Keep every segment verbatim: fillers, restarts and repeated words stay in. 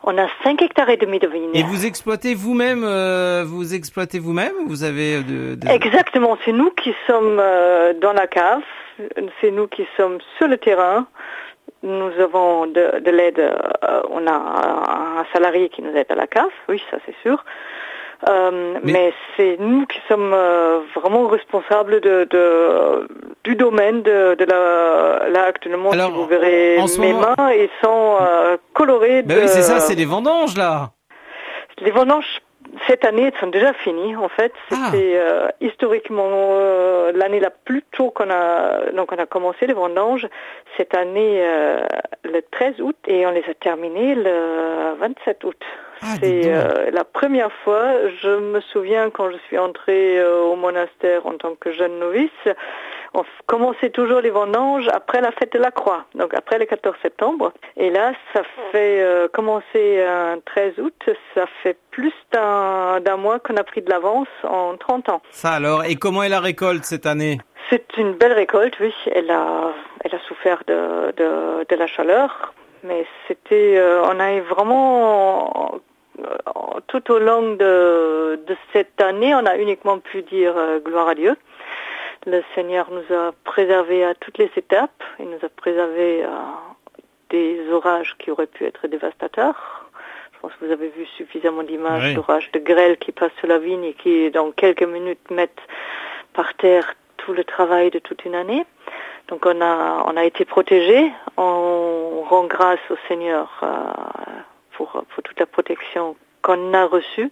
On a cinq hectares et demi de vignes. Et vous exploitez vous-même, euh, vous exploitez vous-même ou vous avez de, de... Exactement, c'est nous qui sommes euh, dans la cave, c'est nous qui sommes sur le terrain. Nous avons de, de l'aide, euh, on a un salarié qui nous aide à la cave, oui, ça c'est sûr. Euh, mais... mais c'est nous qui sommes euh, vraiment responsables de, de du domaine de, de la là actuellement. Alors, si vous verrez mes moment... mains, ils sont euh, colorés. Ben de... oui, c'est ça, c'est les vendanges là. Les vendanges cette année sont déjà finies en fait. C'était ah. euh, historiquement euh, l'année la plus tôt qu'on a donc on a commencé les vendanges cette année euh, le treize août et on les a terminées le vingt-sept août. Ah, c'est euh, la première fois, je me souviens quand je suis entrée euh, au monastère en tant que jeune novice, on commençait toujours les vendanges après la fête de la Croix, donc après le quatorze septembre. Et là, ça fait euh, commencer un treize août, ça fait plus d'un, d'un mois qu'on a pris de l'avance en trente ans. Ça alors, et comment est la récolte cette année ? C'est une belle récolte, oui. Elle a, elle a souffert de, de, de la chaleur. Mais c'était, euh, on a vraiment, euh, tout au long de, de cette année, on a uniquement pu dire euh, gloire à Dieu. Le Seigneur nous a préservés à toutes les étapes. Il nous a préservés euh, des orages qui auraient pu être dévastateurs. Je pense que vous avez vu suffisamment d'images oui. d'orages de grêle qui passent sur la vigne et qui, dans quelques minutes, mettent par terre tout le travail de toute une année. Donc on a on a été protégés. On rend grâce au Seigneur euh, pour pour toute la protection qu'on a reçue.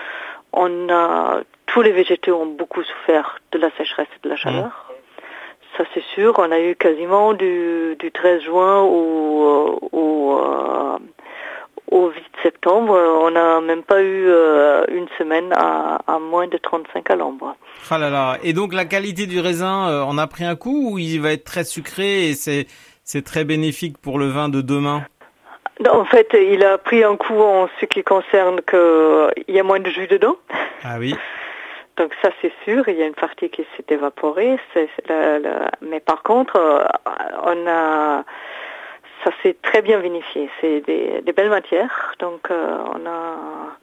On a tous les végétaux ont beaucoup souffert de la sécheresse et de la chaleur. Mmh. Ça c'est sûr. On a eu quasiment du du treize juin au au euh, au huit septembre, on n'a même pas eu euh, une semaine à, à moins de trente-cinq à l'ombre. Ah là là. Et donc la qualité du raisin, euh, on a pris un coup ou il va être très sucré et c'est c'est très bénéfique pour le vin de demain? En fait, il a pris un coup en ce qui concerne que il y a moins de jus dedans. Ah oui. Donc ça c'est sûr, il y a une partie qui s'est évaporée. C'est, c'est la, la... Mais par contre, euh, on a ça s'est très bien vinifié. C'est des, des belles matières. Donc euh, on a,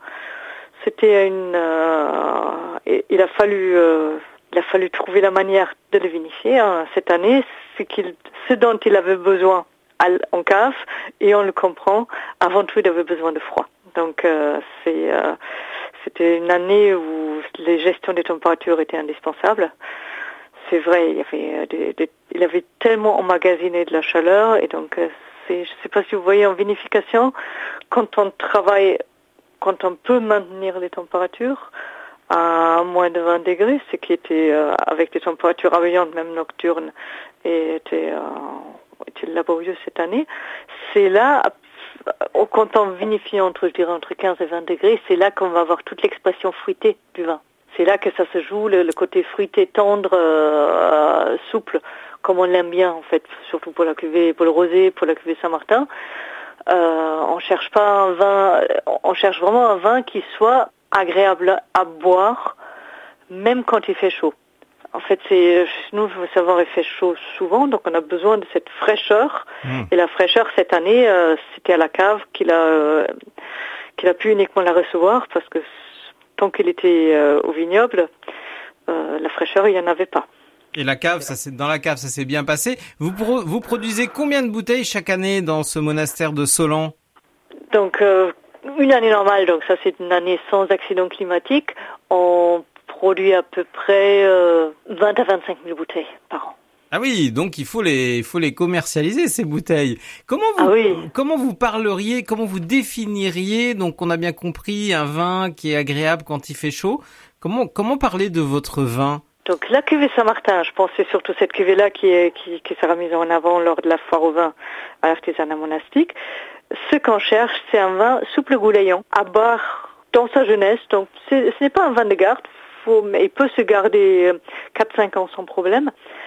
c'était une, euh, il a fallu, euh, il a fallu trouver la manière de le vinifier hein. Cette année. Ce qu'il, ce dont il avait besoin en cave, et on le comprend. Avant tout, il avait besoin de froid. Donc euh, c'est, euh, c'était une année où les gestions des températures étaient indispensables. C'est vrai, il y avait des, des, il avait tellement emmagasiné de la chaleur et donc euh, c'est, je ne sais pas si vous voyez en vinification, quand on travaille, quand on peut maintenir les températures à moins de vingt degrés, ce qui était euh, avec des températures ambiantes, même nocturnes, et était, euh, était laborieux cette année. C'est là, quand on vinifie entre, je dirais, entre quinze et vingt degrés, c'est là qu'on va avoir toute l'expression fruitée du vin. C'est là que ça se joue, le, le côté fruité, tendre, euh, souple, comme on l'aime bien en fait, surtout pour la cuvée, pour le rosé, pour la cuvée Saint-Martin. Euh, on cherche pas un vin, on cherche vraiment un vin qui soit agréable à boire, même quand il fait chaud. En fait, c'est nous, il faut savoir, il fait chaud souvent, donc on a besoin de cette fraîcheur. Mmh. Et la fraîcheur cette année, euh, c'était à la cave qu'il a euh, qu'il a pu uniquement la recevoir parce que tant qu'il était euh, au vignoble, euh, la fraîcheur, il n'y en avait pas. Et la cave, ça c'est dans la cave, ça s'est bien passé. Vous pro, vous produisez combien de bouteilles chaque année dans ce monastère de Solan? Donc euh, une année normale, donc ça c'est une année sans accident climatique. On produit à peu près euh, vingt à vingt-cinq mille bouteilles par an. Ah oui, donc il faut les, il faut les commercialiser ces bouteilles. Comment vous, ah oui. comment vous parleriez, comment vous définiriez, donc on a bien compris un vin qui est agréable quand il fait chaud. Comment, comment parler de votre vin? Donc la cuvée Saint-Martin, je pense que c'est surtout cette cuvée-là qui, est, qui, qui sera mise en avant lors de la foire au vin à l'artisanat monastique. Ce qu'on cherche, c'est un vin souple goulayant, à boire dans sa jeunesse. Donc c'est, ce n'est pas un vin de garde, faut, mais il peut se garder quatre à cinq ans sans problème.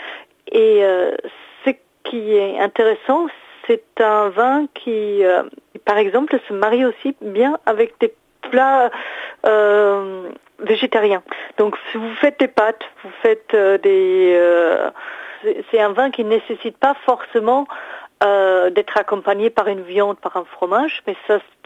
Et euh, ce qui est intéressant, c'est un vin qui, euh, par exemple, se marie aussi bien avec des plats euh, végétariens. Donc, si vous faites des pâtes, vous faites euh, des... Euh, c'est, c'est un vin qui ne nécessite pas forcément euh, d'être accompagné par une viande, par un fromage, mais ça